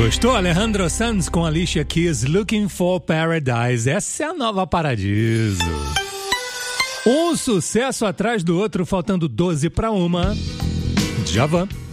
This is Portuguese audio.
Gostou? Alejandro Sanz com Alicia Keys, Looking for Paradise. Essa é a nova Paradiso. Um sucesso atrás do outro, faltando 12 para uma. Djavan.